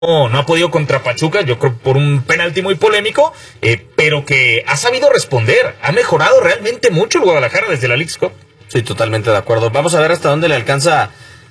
no ha podido contra Pachuca, yo creo por un penalti muy polémico, pero que ha sabido responder, ha mejorado realmente mucho el Guadalajara desde la Leagues Cup. Sí, totalmente de acuerdo. Vamos a ver hasta dónde le alcanza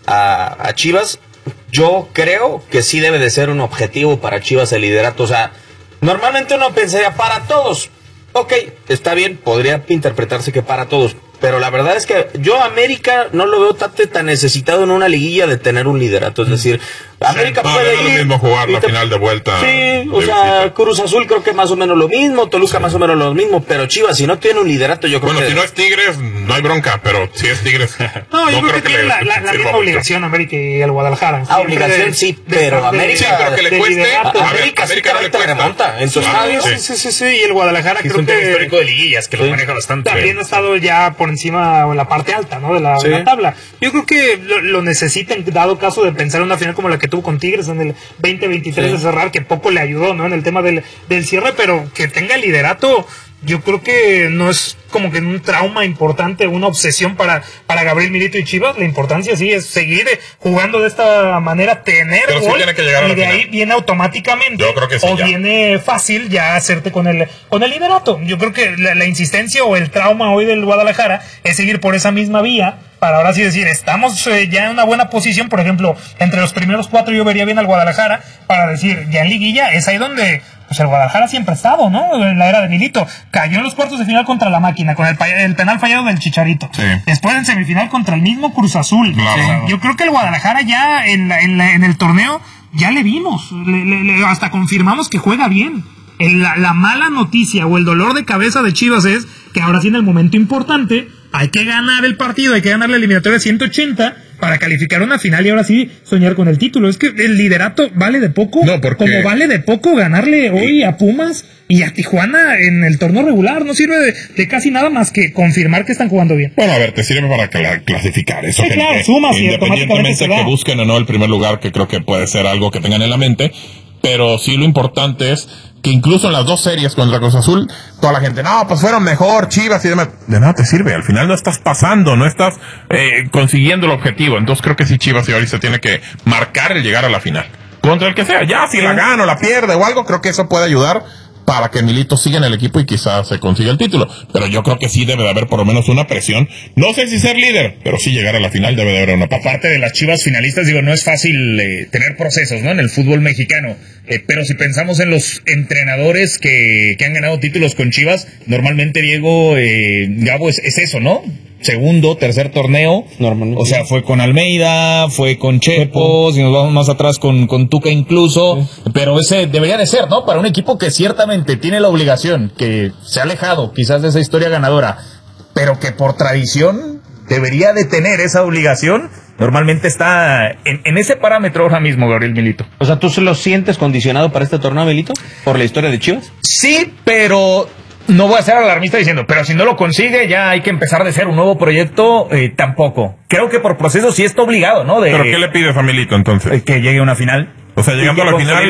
a Chivas. Yo creo que sí debe de ser un objetivo para Chivas el liderato. O sea, normalmente uno pensaría para todos. Ok, está bien, podría interpretarse que para todos. Pero la verdad es que yo América no lo veo tan necesitado en una liguilla de tener un liderato. Es decir, América puede ir. No es lo mismo jugar la final de vuelta. Sí, o sea, Cruz Azul creo que más o menos lo mismo, Toluca más o menos lo mismo, pero Chivas si no tiene un liderato yo creo que... Bueno, si no es Tigres, no hay bronca, pero si es Tigres... No, yo creo que tiene la misma obligación América y el Guadalajara. Obligación sí, pero América... Sí, pero que le cueste... América no le remonta en su estadio. Sí, y el Guadalajara creo que... Es un tema histórico de liguillas que los maneja bastante. También ha estado ya por encima o en la parte alta, ¿no? de la tabla. Yo creo que lo necesitan, dado caso de pensar en una final como la que tuvo con Tigres en el 2023 de cerrar, que poco le ayudó, ¿no? En el tema del cierre, pero que tenga el liderato, yo creo que no es como que un trauma importante, una obsesión para Gabriel Milito y Chivas. La importancia sí es seguir jugando de esta manera, tener pero gol, sí tiene que llegar a la y de final. ahí viene automáticamente, yo creo que sí, o viene fácil ya hacerte con el liderato. Yo creo que la insistencia o el trauma hoy del Guadalajara es seguir por esa misma vía, para ahora sí decir, estamos ya en una buena posición. Por ejemplo, entre los primeros 4 yo vería bien al Guadalajara, para decir, ya en liguilla, es ahí donde pues el Guadalajara siempre ha estado, ¿no? En la era de Milito. Cayó en los cuartos de final contra la Máquina, con el penal fallado del Chicharito. Sí. Después en semifinal contra el mismo Cruz Azul. Claro. Yo creo que el Guadalajara ya en el torneo ya le vimos, hasta confirmamos que juega bien. La mala noticia o el dolor de cabeza de Chivas es que ahora sí en el momento importante hay que ganar el partido, hay que ganar la eliminatoria de 180 para calificar una final y ahora sí soñar con el título. Es que el liderato vale de poco, como vale de poco ganarle hoy a Pumas y a Tijuana en el torneo regular. No sirve de casi nada más que confirmar que están jugando bien. Bueno, a ver, te sirve para clasificar eso. Sí, claro, sumas y independientemente que busquen o no el primer lugar, que creo que puede ser algo que tengan en la mente, pero sí lo importante es que incluso en las 2 series contra Cruz Azul, toda la gente, no, pues fueron mejor, Chivas y demás. De nada te sirve, al final no estás pasando, no estás consiguiendo el objetivo. Entonces creo que sí, Chivas y ahorita tiene que marcar el llegar a la final. Contra el que sea, ya si la gana o la pierde o algo, creo que eso puede ayudar para que Milito siga en el equipo y quizás se consiga el título. Pero yo creo que sí debe de haber por lo menos una presión. No sé si ser líder, pero sí llegar a la final debe de haber una presión. Aparte de las Chivas finalistas, digo, no es fácil tener procesos, ¿no? En el fútbol mexicano. Pero si pensamos en los entrenadores que han ganado títulos con Chivas, normalmente Diego, Gabo, es eso, ¿no? Segundo, tercer torneo. Normalmente. O sea, fue con Almeida, fue con Chepo, si nos vamos más atrás con Tuca incluso. Pero ese debería de ser, ¿no? Para un equipo que ciertamente tiene la obligación, que se ha alejado quizás de esa historia ganadora, pero que por tradición debería de tener esa obligación. Normalmente está en ese parámetro ahora mismo, Gabriel Milito. O sea, ¿tú se lo sientes condicionado para este torneo, Milito? ¿Por la historia de Chivas? Sí, pero no voy a ser alarmista diciendo, pero si no lo consigue, ya hay que empezar de cero un nuevo proyecto, tampoco. Creo que por proceso sí está obligado, ¿no? ¿Pero qué le pides a Milito entonces? Que llegue a una final. O sea, llegando a la final,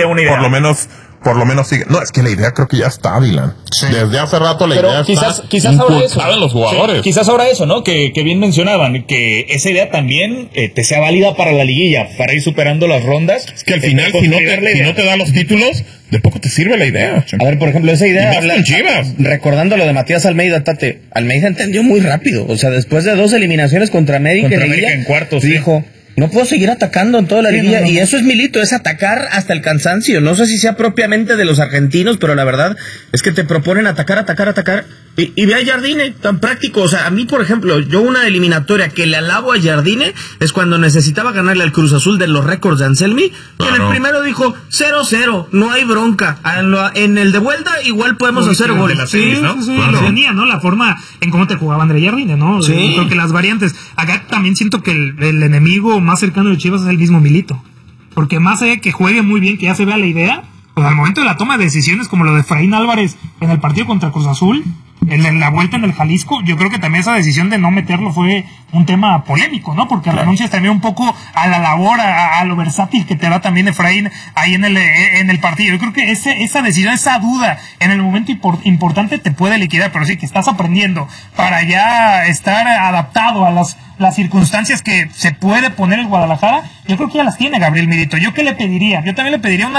por lo menos sigue. No, es que la idea creo que ya está, Dylan. Sí. Desde hace rato la idea quizás está ahora eso, en los jugadores. Sí, quizás ahora eso, ¿no? Que bien mencionaban, que esa idea también te sea válida para la liguilla, para ir superando las rondas. Es que al final, si no te da los títulos, de poco te sirve la idea. A ver, por ejemplo, esa idea, Chivas. Recordando lo de Matías Almeida, Tate, Almeida entendió muy rápido. O sea, después de 2 eliminaciones contra América en cuartos, dijo... No puedo seguir atacando en toda la liguilla, y eso es Milito, es atacar hasta el cansancio. No sé si sea propiamente de los argentinos, pero la verdad es que te proponen atacar, y ve a Jardine, tan práctico. O sea, a mí, por ejemplo, yo una eliminatoria que le alabo a Jardine es cuando necesitaba ganarle al Cruz Azul de los récords de Anselmi, y en el primero dijo 0-0, no hay bronca. En el de vuelta igual podemos hacer goles. Sí, lo tenía, ¿no? La forma en cómo te jugaba André Jardine, ¿no? Sí. Creo que las variantes. Acá también siento que el enemigo más cercano de Chivas es el mismo Milito. Porque más allá de que juegue muy bien, que ya se vea la idea, pues al momento de la toma de decisiones, como lo de Efraín Álvarez en el partido contra Cruz Azul, en la vuelta en el Jalisco, yo creo que también esa decisión de no meterlo fue un tema polémico, ¿no? Porque renuncias también un poco a la labor, a lo versátil que te da también Efraín ahí en el partido. Yo creo que esa decisión, esa duda en el momento importante te puede liquidar, pero sí que estás aprendiendo para ya estar adaptado a las circunstancias que se puede poner el Guadalajara. Yo creo que ya las tiene Gabriel Milito. ¿Yo qué le pediría? Yo también le pediría una